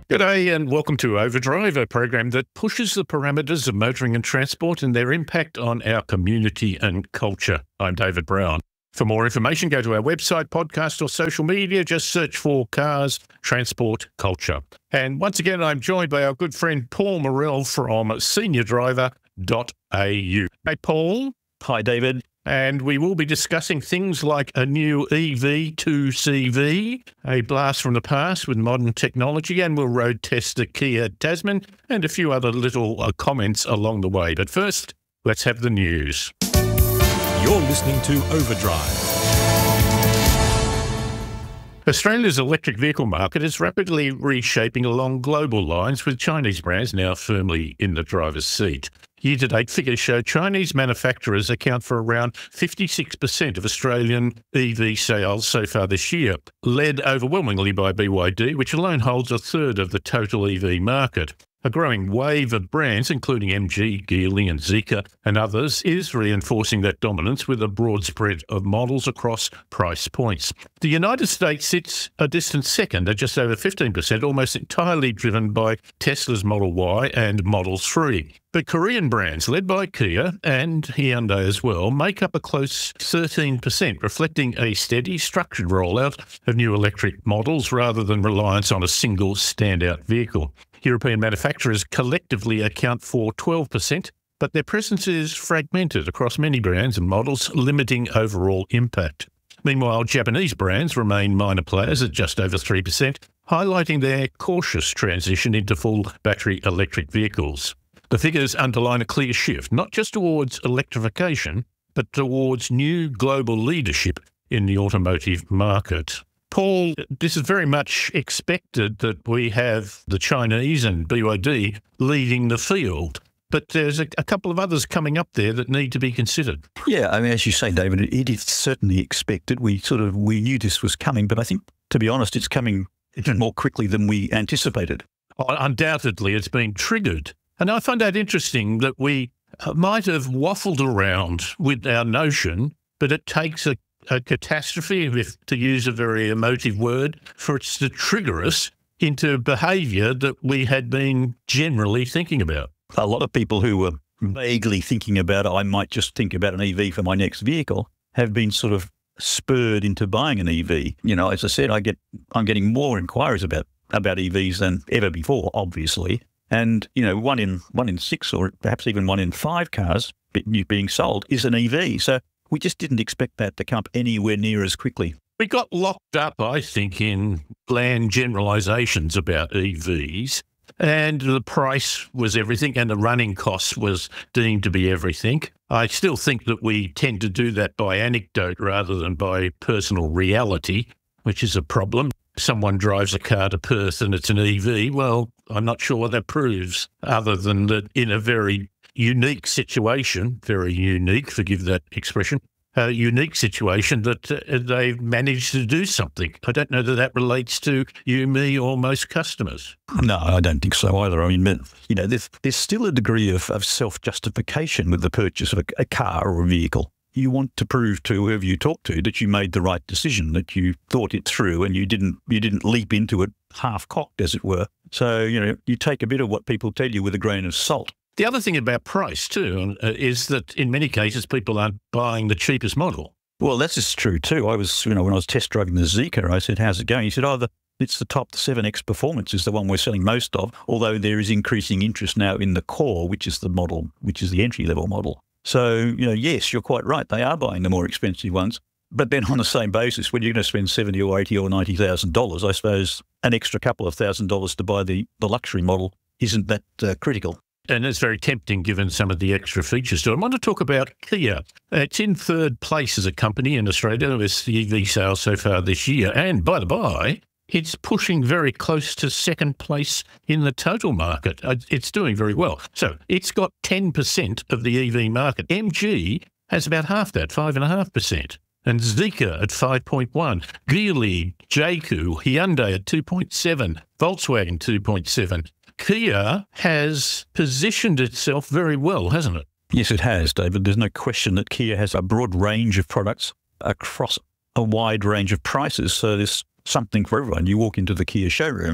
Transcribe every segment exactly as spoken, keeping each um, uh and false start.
G'day and welcome to Overdrive, a program that pushes the parameters of motoring and transport and their impact on our community and culture. I'm David Brown. For more information, go to our website, podcast or social media. Just search for Cars, Transport, Culture. And once again, I'm joined by our good friend Paul Morrell from senior driver dot a u. Hey, Paul. Hi, David. And we will be discussing things like a new E V two C V, a blast from the past with modern technology, and we'll road test the Kia Tasman and a few other little uh, comments along the way. But first, let's have the news. You're listening to Overdrive. Australia's electric vehicle market is rapidly reshaping along global lines, with Chinese brands now firmly in the driver's seat. Year-to-date figures show Chinese manufacturers account for around fifty-six percent of Australian E V sales so far this year, led overwhelmingly by B Y D, which alone holds a third of the total E V market. A growing wave of brands, including M G, Geely and Zeekr and others, is reinforcing that dominance with a broad spread of models across price points. The United States sits a distant second at just over fifteen percent, almost entirely driven by Tesla's Model Y and Model three. But Korean brands, led by Kia and Hyundai as well, make up a close thirteen percent, reflecting a steady, structured rollout of new electric models rather than reliance on a single standout vehicle. European manufacturers collectively account for twelve percent, but their presence is fragmented across many brands and models, limiting overall impact. Meanwhile, Japanese brands remain minor players at just over three percent, highlighting their cautious transition into full battery electric vehicles. The figures underline a clear shift, not just towards electrification, but towards new global leadership in the automotive market. Paul, this is very much expected that we have the Chinese and B Y D leading the field, but there's a, a couple of others coming up there that need to be considered. Yeah, I mean, as you say, David, it is certainly expected. We sort of, we knew this was coming, but I think, to be honest, it's coming even more quickly than we anticipated. Undoubtedly, it's been triggered. And I find that interesting that we might have waffled around with our notion, but it takes a a catastrophe, if to use a very emotive word, for it to trigger us into behaviour that we had been generally thinking about. A lot of people who were vaguely thinking about, I might just think about an E V for my next vehicle, have been sort of spurred into buying an E V. You know, as I said, I get, I'm getting more inquiries about, about E Vs than ever before, obviously. And, you know, one in, one in six or perhaps even one in five cars being sold is an E V. So we just didn't expect that to come up anywhere near as quickly. We got locked up, I think, in bland generalisations about E Vs, and the price was everything and the running cost was deemed to be everything. I still think that we tend to do that by anecdote rather than by personal reality, which is a problem. Someone drives a car to Perth and it's an E V. Well, I'm not sure what that proves, other than that in a very unique situation, very unique, forgive that expression, a unique situation that uh, they've managed to do something. I don't know that that relates to you, me, or most customers. No, I don't think so either. I mean, you know, there's, there's still a degree of, of self-justification with the purchase of a, a car or a vehicle. You want to prove to whoever you talk to that you made the right decision, that you thought it through and you didn't you didn't leap into it half-cocked, as it were. So, you know, you take a bit of what people tell you with a grain of salt. The other thing about price, too, uh, is that in many cases people aren't buying the cheapest model. Well, that's just true, too. I was, you know, when I was test driving the Zeekr, I said, how's it going? He said, oh, the, it's the top seven X Performance is the one we're selling most of, although there is increasing interest now in the Core, which is the model, which is the entry-level model. So, you know, yes, you're quite right. They are buying the more expensive ones. But then on the same basis, when you're going to spend seventy or eighty or ninety thousand dollars, I suppose an extra couple of thousand dollars to buy the, the luxury model isn't that uh, critical. And it's very tempting given some of the extra features to it. I want to talk about Kia. It's in third place as a company in Australia with the E V sales so far this year. And by the by, it's pushing very close to second place in the total market. It's doing very well. So it's got ten percent of the E V market. M G has about half that, five point five percent. And Zeekr at five point one, Geely, J Q, Hyundai at two point seven, Volkswagen two point seven. Kia has positioned itself very well, hasn't it? Yes, it has, David. There's no question that Kia has a broad range of products across a wide range of prices. So there's something for everyone. You walk into the Kia showroom and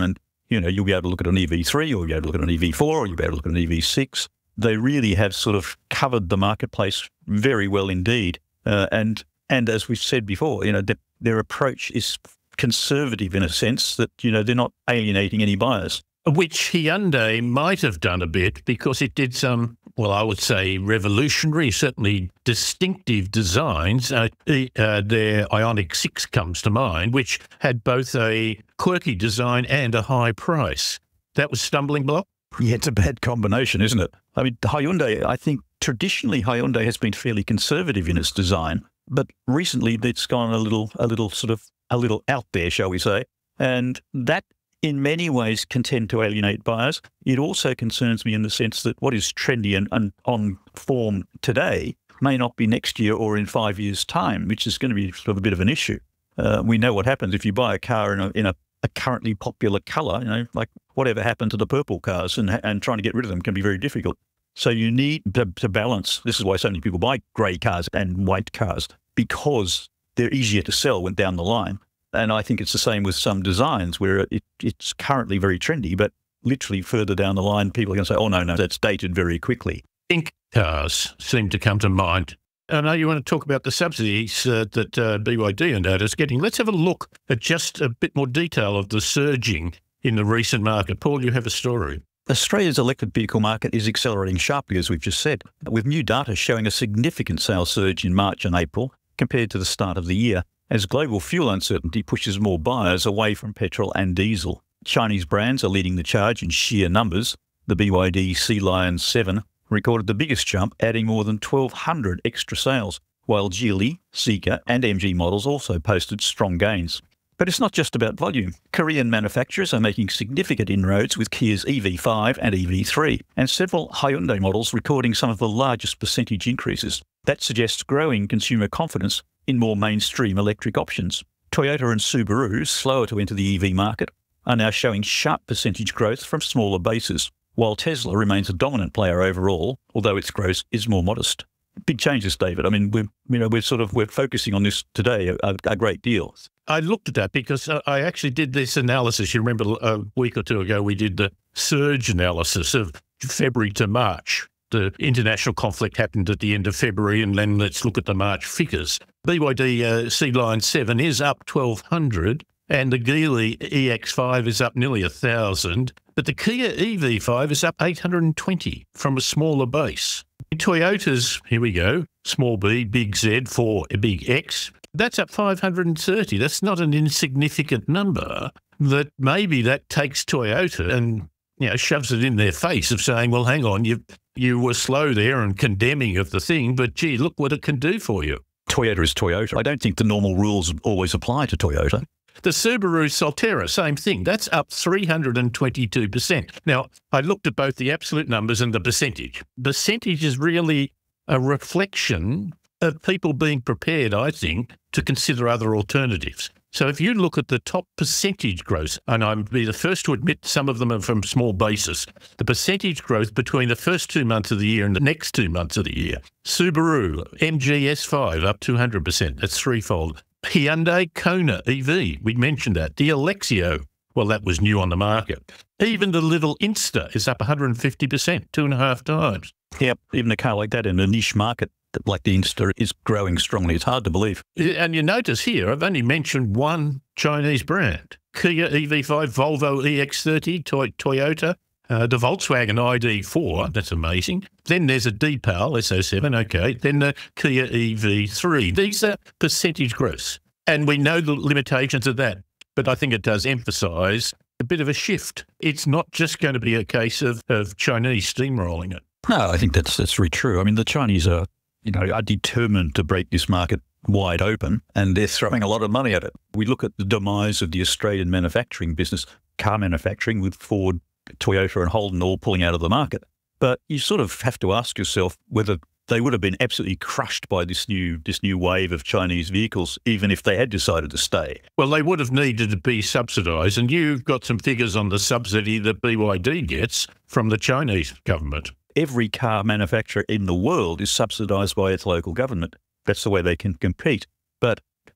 You know, you'll be able to look at an E V three, or you'll be able to look at an E V four, or you'll be able to look at an E V six. They really have sort of covered the marketplace very well indeed. Uh, and and as we've said before, you know, the, their approach is conservative in a sense that, you know, they're not alienating any buyers. Which Hyundai might have done a bit because it did some, well, I would say revolutionary, certainly distinctive designs. Uh, uh, their Ioniq six comes to mind, which had both a quirky design and a high price. That was stumbling block? Yeah, it's a bad combination, isn't it? I mean, Hyundai, I think traditionally Hyundai has been fairly conservative in its design, but recently it's gone a little, a little sort of, a little out there, shall we say. And that in many ways can tend to alienate buyers. It also concerns me in the sense that what is trendy and, and on form today may not be next year or in five years' time, which is going to be sort of a bit of an issue. Uh, we know what happens if you buy a car in a, in a, a currently popular colour, you know, like whatever happened to the purple cars, and, and trying to get rid of them can be very difficult. So you need to, to balance. This is why so many people buy grey cars and white cars, because they're easier to sell when down the line. And I think it's the same with some designs where it, it's currently very trendy, but literally further down the line, people are going to say, oh, no, no, that's dated very quickly. Ink cars seem to come to mind. I know you want to talk about the subsidies uh, that uh, B Y D and that is getting. Let's have a look at just a bit more detail of the surging in the recent market. Paul, you have a story. Australia's electric vehicle market is accelerating sharply, as we've just said, with new data showing a significant sales surge in March and April compared to the start of the year, as global fuel uncertainty pushes more buyers away from petrol and diesel. Chinese brands are leading the charge in sheer numbers. The B Y D Sea Lion seven recorded the biggest jump, adding more than twelve hundred extra sales, while Geely, Zeekr and M G models also posted strong gains. But it's not just about volume. Korean manufacturers are making significant inroads with Kia's E V five and E V three, and several Hyundai models recording some of the largest percentage increases. That suggests growing consumer confidence in more mainstream electric options. Toyota and Subaru, slower to enter the E V market, are now showing sharp percentage growth from smaller bases, while Tesla remains a dominant player overall, although its growth is more modest. Big changes, David. I mean, we're, you know, we're sort of, we're focusing on this today a, a great deal. I looked at that because I actually did this analysis. You remember a week or two ago, we did the surge analysis of February to March. The international conflict happened at the end of February, and then let's look at the March figures. B Y D uh, Sea Lion seven is up twelve hundred, and the Geely E X five is up nearly one thousand, but the Kia E V five is up eight hundred twenty from a smaller base. Toyota's, here we go, small b, big Z, for a big X, that's up five hundred thirty. That's not an insignificant number. That maybe that takes Toyota and, you know, shoves it in their face of saying, well, hang on, you you were slow there and condemning of the thing, but gee, look what it can do for you. Toyota is Toyota. I don't think the normal rules always apply to Toyota. The Subaru Solterra, same thing. That's up three hundred twenty-two percent. Now, I looked at both the absolute numbers and the percentage. Percentage is really a reflection of people being prepared, I think, to consider other alternatives. So if you look at the top percentage growth, and I'd be the first to admit some of them are from small bases, the percentage growth between the first two months of the year and the next two months of the year. Subaru, M G S five, up two hundred percent. That's threefold. Hyundai Kona E V, we mentioned that. The Alexio, well, that was new on the market. Even the little Insta is up one hundred fifty percent, two and a half times. Yep, even a car like that in a niche market like the Insta is growing strongly. It's hard to believe. And you notice here, I've only mentioned one Chinese brand. Kia E V five, Volvo E X thirty, Toy Toyota, uh, the Volkswagen I D four, that's amazing. Then there's a D-PAL S oh seven, okay. Then the Kia E V three. These are percentage growths. And we know the limitations of that. But I think it does emphasise a bit of a shift. It's not just going to be a case of, of Chinese steamrolling it. No, I think that's that's very true. I mean, the Chinese are, you know, are determined to break this market wide open, and they're throwing a lot of money at it. We look at the demise of the Australian manufacturing business, car manufacturing, with Ford, Toyota and Holden all pulling out of the market. But you sort of have to ask yourself whether they would have been absolutely crushed by this new this new wave of Chinese vehicles, even if they had decided to stay. Well, they would have needed to be subsidised, and you've got some figures on the subsidy that B Y D gets from the Chinese government. Every car manufacturer in the world is subsidised by its local government. That's the way they can compete. But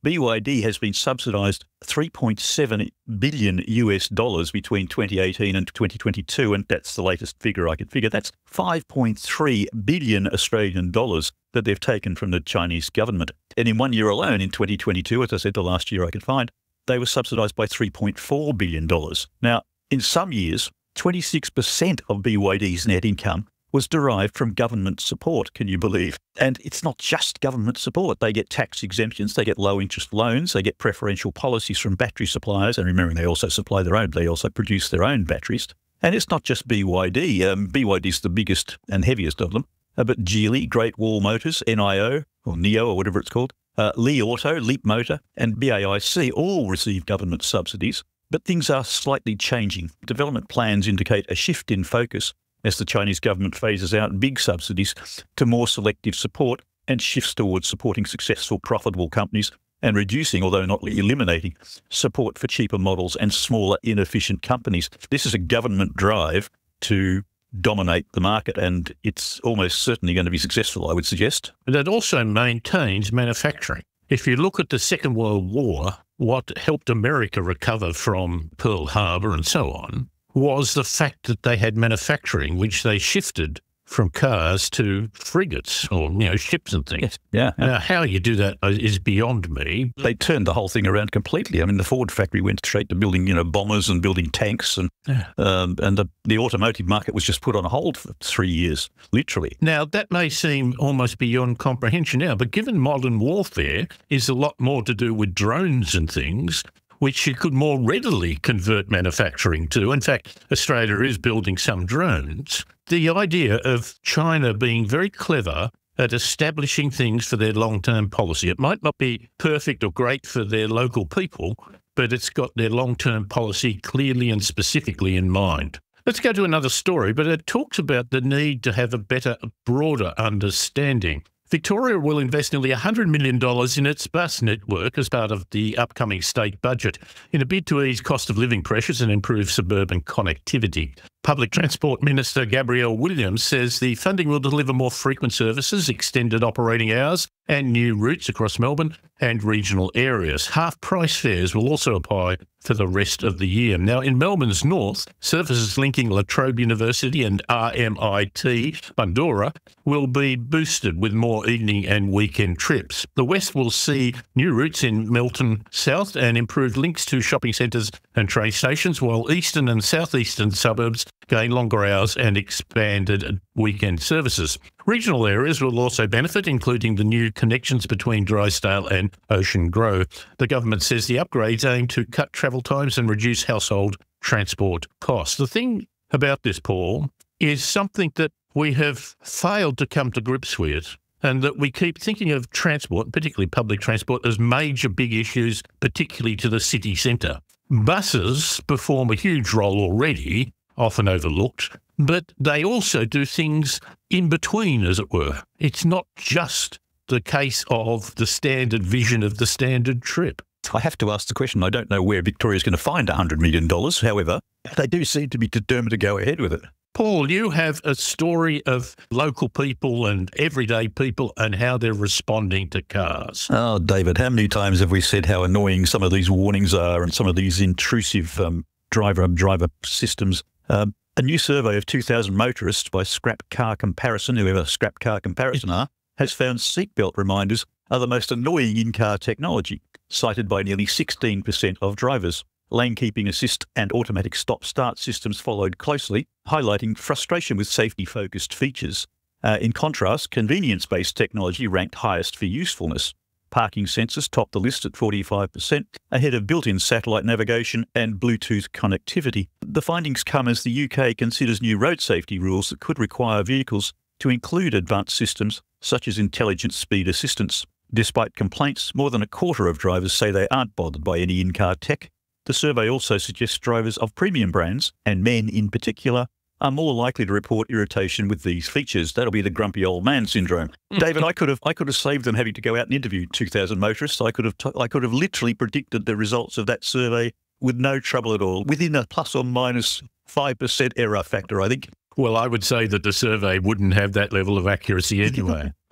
B Y D has been subsidised three point seven billion U S dollars between twenty eighteen and twenty twenty-two, and that's the latest figure I could figure. That's five point three billion Australian dollars that they've taken from the Chinese government. And in one year alone, in twenty twenty-two, as I said, the last year I could find, they were subsidised by three point four billion dollars. Now, in some years, twenty-six percent of B Y D's net income was derived from government support, can you believe? And it's not just government support. They get tax exemptions, they get low-interest loans, they get preferential policies from battery suppliers, and remembering they also supply their own, they also produce their own batteries. And it's not just B Y D. Um, B Y D's the biggest and heaviest of them, uh, but Geely, Great Wall Motors, N I O, or NIO, or whatever it's called, uh, Li Auto, Leap Motor, and B A I C all receive government subsidies. But things are slightly changing. Development plans indicate a shift in focus as the Chinese government phases out big subsidies to more selective support and shifts towards supporting successful, profitable companies and reducing, although not eliminating, support for cheaper models and smaller, inefficient companies. This is a government drive to dominate the market, and it's almost certainly going to be successful, I would suggest. But it also maintains manufacturing. If you look at the Second World War, what helped America recover from Pearl Harbor and so on was the fact that they had manufacturing, which they shifted from cars to frigates or, you know, ships and things. Yes. Yeah. Now, how you do that is beyond me. They turned the whole thing around completely. I mean, the Ford factory went straight to building, you know, bombers and building tanks, and Yeah. um, and the, the automotive market was just put on hold for three years, literally. Now, that may seem almost beyond comprehension now, but given modern warfare is a lot more to do with drones and things, which you could more readily convert manufacturing to. In fact, Australia is building some drones. The idea of China being very clever at establishing things for their long-term policy. It might not be perfect or great for their local people, but it's got their long-term policy clearly and specifically in mind. Let's go to another story, but it talks about the need to have a better, broader understanding. Victoria will invest nearly one hundred million dollars in its bus network as part of the upcoming state budget in a bid to ease cost of living pressures and improve suburban connectivity. Public Transport Minister Gabrielle Williams says the funding will deliver more frequent services, extended operating hours and new routes across Melbourne and regional areas. Half-price fares will also apply for the rest of the year. Now, in Melbourne's north, services linking La Trobe University and R M I T Bundoora will be boosted with more evening and weekend trips. The west will see new routes in Melton South and improved links to shopping centres and train stations, while eastern and southeastern suburbs gain longer hours and expanded weekend services. Regional areas will also benefit, including the new connections between Drysdale and Ocean Grove. The government says the upgrades aim to cut travel times and reduce household transport costs. The thing about this, Paul, is something that we have failed to come to grips with, and that we keep thinking of transport, particularly public transport, as major big issues, particularly to the city centre. Buses perform a huge role already, often overlooked, but they also do things in between, as it were. It's not just the case of the standard vision of the standard trip. I have to ask the question. I don't know where Victoria's going to find one hundred million dollars. However, they do seem to be determined to go ahead with it. Paul, you have a story of local people and everyday people and how they're responding to cars. Oh, David, how many times have we said how annoying some of these warnings are and some of these intrusive um, driver driver systems? Um, a new survey of two thousand motorists by Scrap Car Comparison, whoever Scrap Car Comparison are, has found seatbelt reminders are the most annoying in-car technology, cited by nearly sixteen percent of drivers. Lane keeping assist and automatic stop-start systems followed closely, highlighting frustration with safety-focused features. Uh, in contrast, convenience-based technology ranked highest for usefulness. Parking sensors topped the list at forty-five percent, ahead of built-in satellite navigation and Bluetooth connectivity. The findings come as the U K considers new road safety rules that could require vehicles to include advanced systems such as intelligent speed assistance. Despite complaints, more than a quarter of drivers say they aren't bothered by any in-car tech. The survey also suggests drivers of premium brands, and men in particular, are more likely to report irritation with these features. That'll be the grumpy old man syndrome. David, I could have I could have saved them having to go out and interview two thousand motorists. I could have t- I could have literally predicted the results of that survey with no trouble at all, within a plus or minus five percent error factor, I think. Well, I would say that the survey wouldn't have that level of accuracy anyway.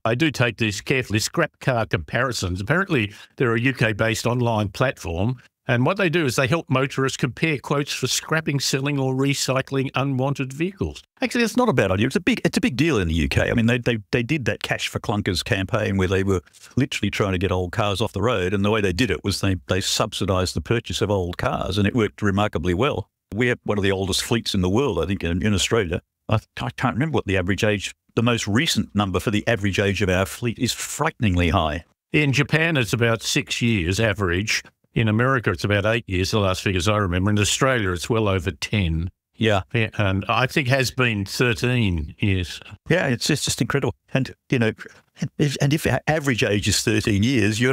I do take this carefully. Scrap car comparisons. Apparently, they're a U K-based online platform. And what they do is they help motorists compare quotes for scrapping, selling or recycling unwanted vehicles. Actually, it's not a bad idea. It's a big, it's a big deal in the U K. I mean, they, they they did that Cash for Clunkers campaign where they were literally trying to get old cars off the road. And the way they did it was they, they subsidised the purchase of old cars, and it worked remarkably well. We have one of the oldest fleets in the world, I think, in, in Australia. I, I can't remember what the average age, the most recent number for the average age of our fleet is frighteningly high. In Japan, it's about six years average. In America, it's about eight years, the last figures I remember. In Australia, it's well over ten. Yeah. Yeah, and I think has been thirteen years. Yeah, it's just, just incredible. And, you know, and if, and if our average age is thirteen years, you're